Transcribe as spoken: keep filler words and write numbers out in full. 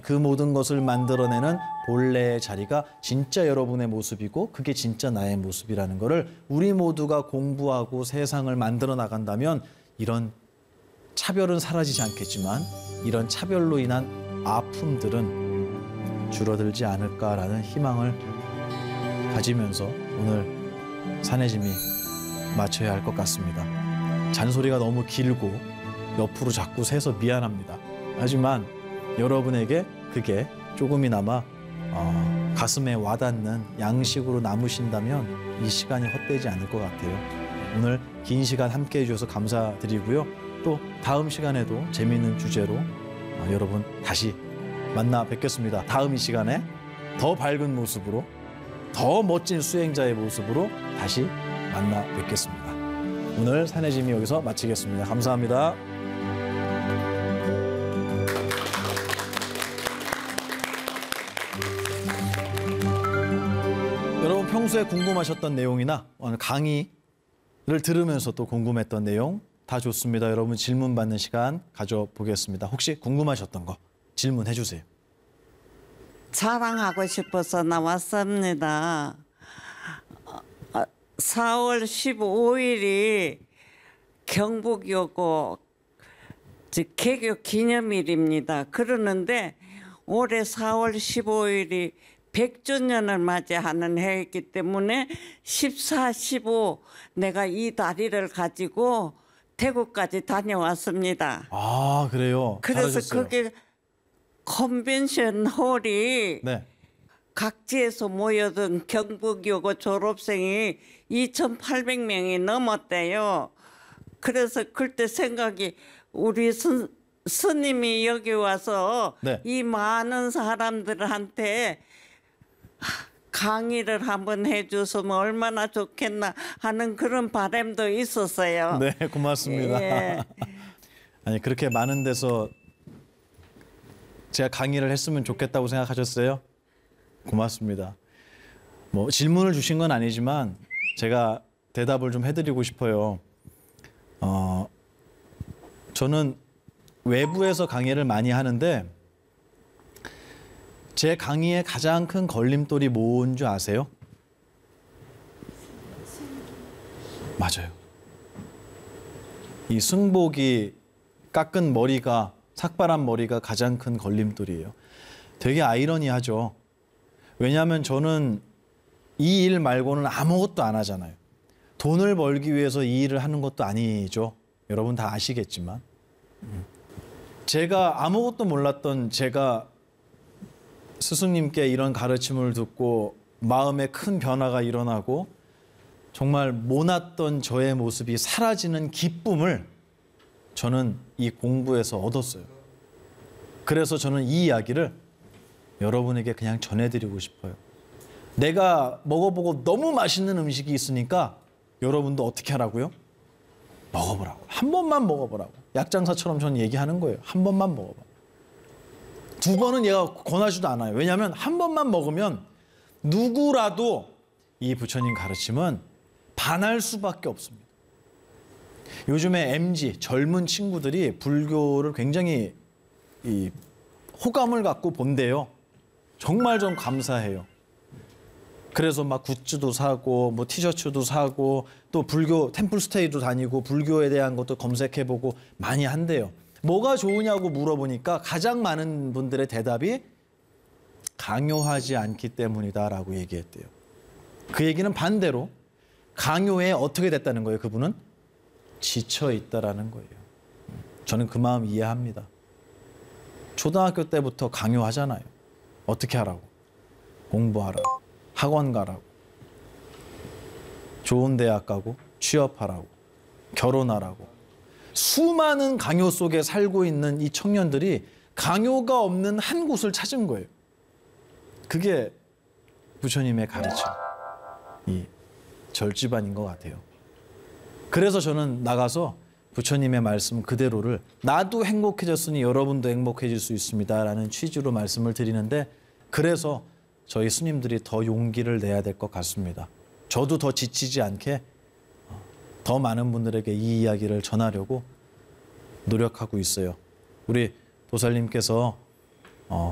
그 모든 것을 만들어내는 본래의 자리가 진짜 여러분의 모습이고 그게 진짜 나의 모습이라는 거를 우리 모두가 공부하고 세상을 만들어 나간다면 이런 차별은 사라지지 않겠지만 이런 차별로 인한 아픔들은 줄어들지 않을까라는 희망을 가지면서 오늘 산해짐이 마쳐야 할 것 같습니다. 잔소리가 너무 길고 옆으로 자꾸 새서 미안합니다. 하지만 여러분에게 그게 조금이나마 어, 가슴에 와닿는 양식으로 남으신다면 이 시간이 헛되지 않을 것 같아요. 오늘 긴 시간 함께해 주셔서 감사드리고요. 또 다음 시간에도 재미있는 주제로 어, 여러분 다시 만나 뵙겠습니다. 다음 이 시간에 더 밝은 모습으로 더 멋진 수행자의 모습으로 다시 만나 뵙겠습니다. 오늘 산해짐이 여기서 마치겠습니다. 감사합니다. 여러분 평소에 궁금하셨던 내용이나 오늘 강의를 들으면서 또 궁금했던 내용 다 좋습니다. 여러분 질문 받는 시간 가져보겠습니다. 혹시 궁금하셨던 거 질문해 주세요. 자랑하고 싶어서 나왔습니다. 사월 십오일이 경복이고 개교 기념일입니다. 그러는데 올해 사월 십오일이 백 주년을 맞이하는 해이기 때문에 십사, 십오 내가 이 다리를 가지고 태국까지 다녀왔습니다. 아 그래요? 그래서 잘하셨어요. 그게 컨벤션 홀이 네. 각지에서 모여든 경북여고 졸업생이 이천팔백 명이 넘었대요. 그래서 그때 생각이 우리 스, 스님이 여기 와서 네. 이 많은 사람들한테 강의를 한번 해줬으면 얼마나 좋겠나 하는 그런 바람도 있었어요. 네, 고맙습니다. 예. 아니 그렇게 많은 데서 제가 강의를 했으면 좋겠다고 생각하셨어요? 고맙습니다. 뭐 질문을 주신 건 아니지만 제가 대답을 좀 해드리고 싶어요. 어, 저는 외부에서 강의를 많이 하는데 제 강의의 가장 큰 걸림돌이 뭔 줄 아세요? 맞아요. 이 승복이 깎은 머리가 삭발한 머리가 가장 큰 걸림돌이에요. 되게 아이러니하죠. 왜냐하면 저는 이 일 말고는 아무것도 안 하잖아요. 돈을 벌기 위해서 이 일을 하는 것도 아니죠. 여러분 다 아시겠지만. 제가 아무것도 몰랐던 제가 스승님께 이런 가르침을 듣고 마음에 큰 변화가 일어나고 정말 모났던 저의 모습이 사라지는 기쁨을 저는 이 공부에서 얻었어요. 그래서 저는 이 이야기를 여러분에게 그냥 전해드리고 싶어요. 내가 먹어보고 너무 맛있는 음식이 있으니까 여러분도 어떻게 하라고요? 먹어보라고. 한 번만 먹어보라고. 약장사처럼 저는 얘기하는 거예요. 한 번만 먹어봐. 두 번은 얘가 권하지도 않아요. 왜냐하면 한 번만 먹으면 누구라도 이 부처님 가르침은 반할 수밖에 없습니다. 요즘에 엠지 젊은 친구들이 불교를 굉장히 이 호감을 갖고 본대요. 정말 좀 감사해요. 그래서 막 굿즈도 사고 뭐 티셔츠도 사고 또 불교 템플스테이도 다니고 불교에 대한 것도 검색해보고 많이 한대요. 뭐가 좋으냐고 물어보니까 가장 많은 분들의 대답이 강요하지 않기 때문이다라고 얘기했대요. 그 얘기는 반대로 강요에 어떻게 됐다는 거예요. 그분은 지쳐 있다라는 거예요. 저는 그 마음 이해합니다. 초등학교 때부터 강요하잖아요. 어떻게 하라고? 공부하라고. 학원 가라고. 좋은 대학 가고 취업하라고. 결혼하라고. 수많은 강요 속에 살고 있는 이 청년들이 강요가 없는 한 곳을 찾은 거예요. 그게 부처님의 가르침, 이 절집안인 것 같아요. 그래서 저는 나가서 부처님의 말씀 그대로를 나도 행복해졌으니 여러분도 행복해질 수 있습니다라는 취지로 말씀을 드리는데 그래서 저희 스님들이 더 용기를 내야 될 것 같습니다. 저도 더 지치지 않게 더 많은 분들에게 이 이야기를 전하려고 노력하고 있어요. 우리 도살님께서